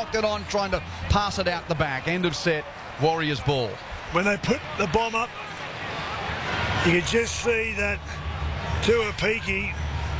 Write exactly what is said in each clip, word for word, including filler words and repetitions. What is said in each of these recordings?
flicked it on, trying to pass it out the back. End of set, Warriors ball. When they put the bomb up, you could just see that Tuapiki,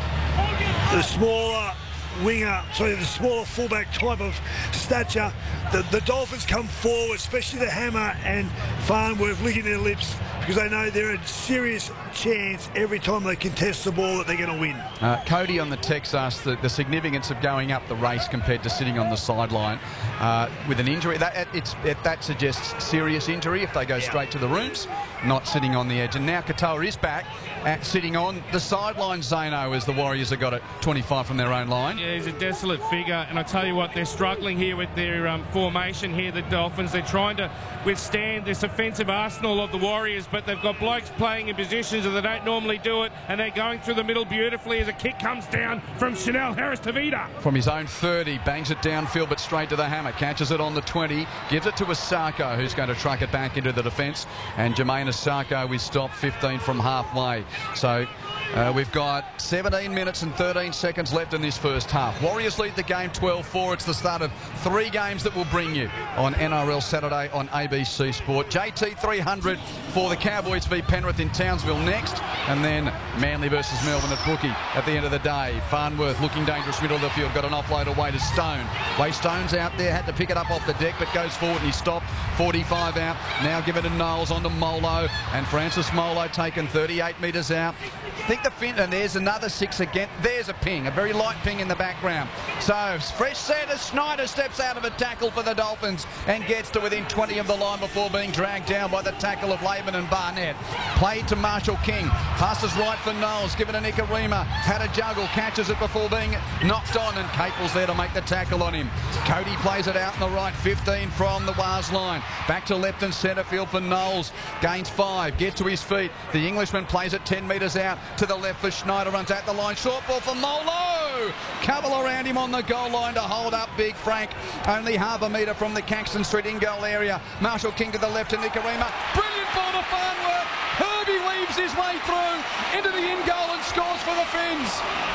the smaller winger, sorry, the smaller fullback type of stature, the, the Dolphins come forward, especially the Hammer and Farnworth licking their lips because they know they're a serious chance every time they contest the ball that they're going to win. Uh, Cody on the text asked the, the significance of going up the race compared to sitting on the sideline uh, with an injury. That, it's, it, that suggests serious injury if they go Yeah. straight to the rooms, not sitting on the edge. And now Katoa is back at sitting on the sideline, Zano, as the Warriors have got it twenty-five from their own line. Yeah, he's a desolate figure, and I tell you what, they're struggling here with their um, formation here, the Dolphins. They're trying to withstand this offensive arsenal of the Warriors, but they've got blokes playing in positions that they don't normally do it, and they're going through the middle beautifully as a kick comes down from Chanel Harris-Tavita. From his own thirty, bangs it downfield but straight to the Hammer, catches it on the twenty, gives it to Asako, who's going to truck it back into the defence, and Jermaine Asako is stopped fifteen from halfway. So uh, we've got seventeen minutes and thirteen seconds left in this first half. Warriors lead the game twelve four. It's the start of three games that will bring you on N R L Saturday on A B C Sport. J T three hundred for the Cowboys v Penrith in Townsville next, and then Manly versus Melbourne at Brookie at the end of the day. Farnworth looking dangerous middle of the field, got an offload away to Stone. Way Stone's out there, had to pick it up off the deck, but goes forward and he stopped. forty-five out. Now give it to Knowles on to Molo, and Francis Molo taken thirty-eight metres out. I think the fin, and there's another six again. There's a ping, a very light ping in the background. So fresh set as Schneider steps out of a tackle for the Dolphins and gets to within twenty of the line before being dragged down by the tackle of Laban and Barnett. Played to Marshall King. Passes right for Knowles. Given to Nicarima. Had a juggle. Catches it before being knocked on, and Capel's there to make the tackle on him. Cody plays it out in the right. fifteen from the Wars line. Back to left and centre field for Knowles. Gains five. Gets to his feet. The Englishman plays it ten metres out to the left for Schneider. Runs at the line. Short ball for Molo. Couple around him on the goal line to hold up Big Frank. Only half a metre from the Caxton Street in goal area. Marshall King to the left to Nicarima. Brilliant ball to Farnworth. Herbie weaves his way through into the in goal and scores for the Finns.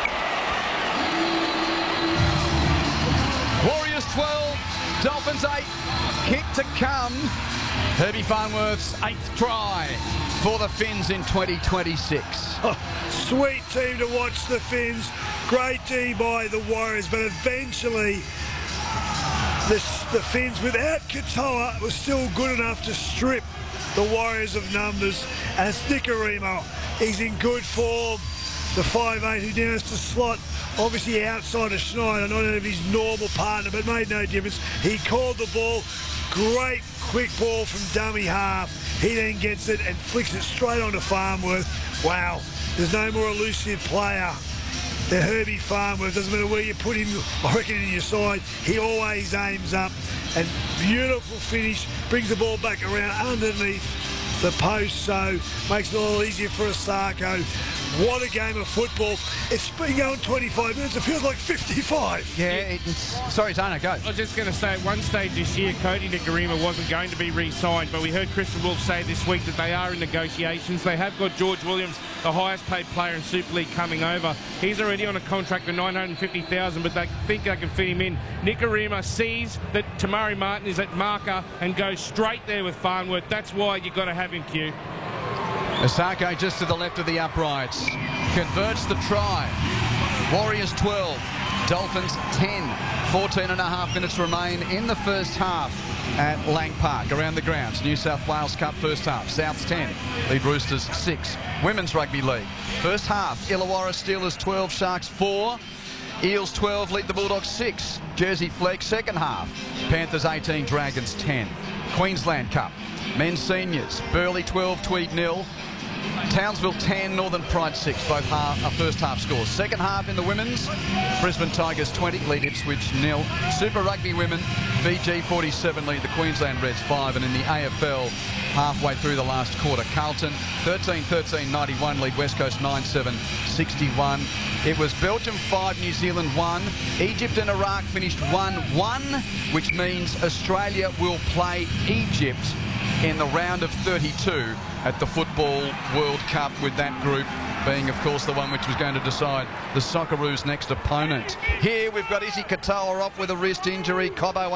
Warriors twelve, Dolphins eight. Kick to come. Herbie Farnworth's eighth try for the Finns in twenty twenty-six. Oh, sweet team to watch, the Finns. Great D by the Warriors, but eventually the, the Finns, without Katoa, was still good enough to strip the Warriors of numbers. And it's Nicarima. He's in good form. The five eight who now has to slot, obviously outside of Schneider, not of his normal partner, but made no difference. He called the ball. Great quick ball from dummy half. He then gets it and flicks it straight onto Farnworth. Wow, there's no more elusive player than Herbie Farnworth. Doesn't matter where you put him, I reckon, in your side. He always aims up. And beautiful finish, brings the ball back around underneath the post, so makes it a little easier for Asako. What a game of football. It's been going twenty-five minutes. It feels like fifty-five. Yeah, it's, sorry, Tano, go. I was just going to say, at one stage this year, Cody Nicarima wasn't going to be re-signed, but we heard Christian Wolf say this week that they are in negotiations. They have got George Williams, the highest paid player in Super League, coming over. He's already on a contract for nine hundred fifty thousand dollars, but they think they can fit him in. Nicarima sees that Tamari Martin is at marker and goes straight there with Farnworth. That's why you've got to have him, Q. Asako just to the left of the uprights. Converts the try. Warriors twelve. Dolphins ten. fourteen and a half minutes remain in the first half at Lang Park, around the grounds. New South Wales Cup first half. Souths ten. Lead Roosters six. Women's Rugby League. First half. Illawarra Steelers twelve. Sharks four. Eels twelve. Lead the Bulldogs six. Jersey Flex second half. Panthers eighteen. Dragons ten. Queensland Cup. Men's Seniors. Burleigh twelve. Tweed nil. Townsville ten, Northern Pride six, both half, uh, first half scores. Second half in the women's, Brisbane Tigers twenty, lead Ipswich nil. Super Rugby women, Fiji forty-seven, lead the Queensland Reds five, and in the A F L, halfway through the last quarter, Carlton thirteen thirteen ninety-one, lead West Coast nine seven sixty-one. It was Belgium five, New Zealand one. Egypt and Iraq finished one one, which means Australia will play Egypt in the round of thirty-two at the Football World Cup, with that group being, of course, the one which was going to decide the Socceroos' next opponent. Here we've got Izzy Katoa off with a wrist injury. Cobbo